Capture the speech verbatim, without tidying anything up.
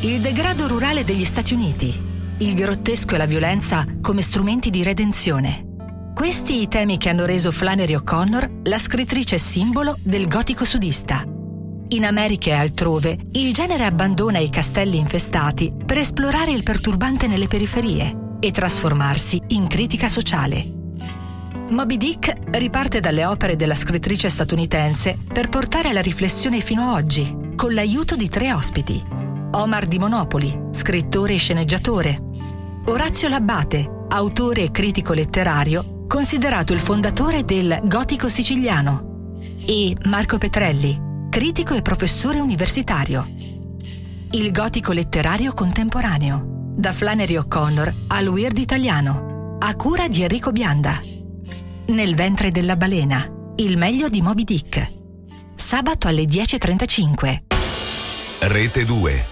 il degrado rurale degli Stati Uniti, il grottesco e la violenza come strumenti di redenzione. Questi i temi che hanno reso Flannery O'Connor la scrittrice simbolo del gotico sudista. In America e altrove, il genere abbandona i castelli infestati per esplorare il perturbante nelle periferie e trasformarsi in critica sociale. Moby Dick riparte dalle opere della scrittrice statunitense per portare la riflessione fino a oggi, con l'aiuto di tre ospiti. Omar Di Monopoli, scrittore e sceneggiatore. Orazio L'Abbate, autore e critico letterario, considerato il fondatore del gotico siciliano. E Marco Petrelli, critico e professore universitario. Il gotico letterario contemporaneo, da Flannery O'Connor al weird italiano, a cura di Enrico Bianda. Nel ventre della balena, il meglio di Moby Dick. Sabato alle dieci e trentacinque. Rete due.